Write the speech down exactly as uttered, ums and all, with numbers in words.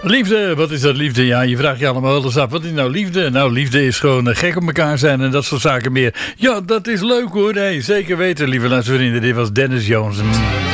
Liefde, wat is dat liefde? Ja, je vraagt je allemaal wel eens af, wat is nou liefde? Nou, liefde is gewoon uh, gek op elkaar zijn en dat soort zaken meer. Ja, dat is leuk hoor. Hey, zeker weten, lieve luistervrienden. Dit was Dennis Jones.